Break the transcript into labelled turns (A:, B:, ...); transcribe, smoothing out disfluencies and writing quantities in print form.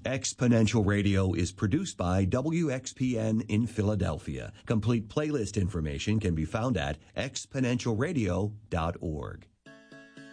A: Exponential Radio is produced by WXPN in Philadelphia. Complete playlist information can be found at exponentialradio.org.